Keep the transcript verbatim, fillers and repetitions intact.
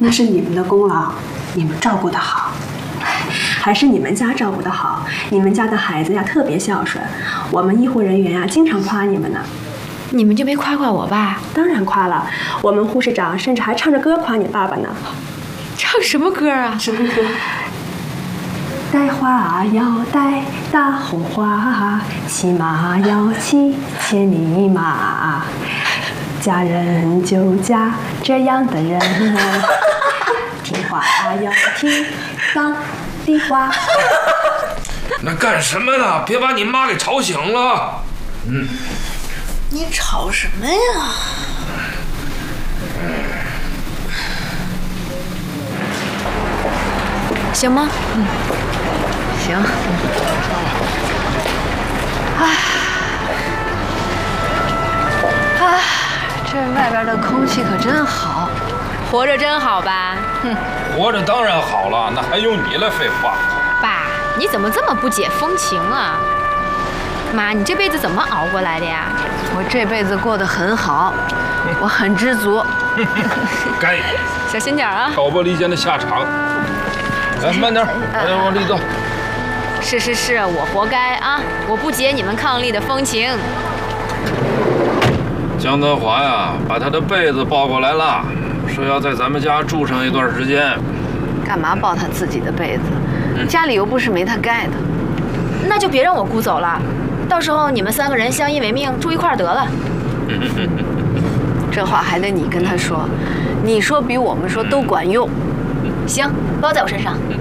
那是你们的功劳，你们照顾得好。还是你们家照顾得好，你们家的孩子呀特别孝顺，我们医护人员呀经常夸你们呢。 你们就没夸夸我爸？ 当然夸了，我们护士长甚至还唱着歌夸你爸爸呢。 唱什么歌啊？ 什么歌？带花要带大红花，骑马要骑千里马，嫁人就嫁这样的人，听话要听当地话。 那干什么呢？别把你妈给吵醒了。嗯， 你吵什么呀？ 行吗？嗯， 行。唉，唉，这外边的空气可真好， 活着真好吧？ 哼， 活着当然好了，那还用你来废话？ 爸，你怎么这么不解风情啊？妈，你这辈子怎么熬过来的呀？ 我这辈子过得很好，我很知足。 该， 小心点啊！ 挑拨离间的下场。来，慢点，快往里走。 是是是，我活该啊！我不解你们伉俪的风情。 江德华呀，把他的被子抱过来了，说要在咱们家住上一段时间。 干嘛抱他自己的被子？家里又不是没他盖的。 那就别让我姑走了，到时候你们三个人相依为命，住一块儿得了。 这话还得你跟他说，你说比我们说都管用。 行，包在我身上。